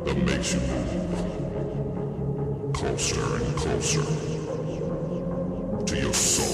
that makes you move closer and closer to your soul.